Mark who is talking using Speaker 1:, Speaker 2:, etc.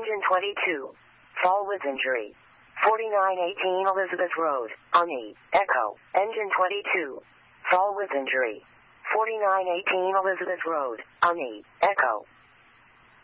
Speaker 1: Engine 22. Fall with injury. 4918 Elizabeth Road, Ani, Echo. Engine 22. Fall with injury. 4918 Elizabeth Road, Ani, Echo.